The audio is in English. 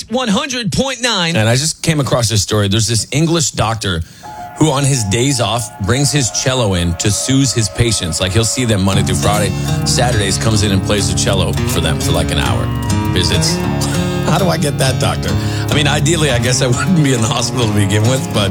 Kicks 100.9. And I just came across this story. There's this English doctor who on his days off brings his cello in to soothe his patients. Like he'll see them Monday through Friday. Saturdays comes in and plays the cello for them for like an hour. Visits. How do I get that, doctor? I mean, ideally, I guess I wouldn't be in the hospital to begin with, but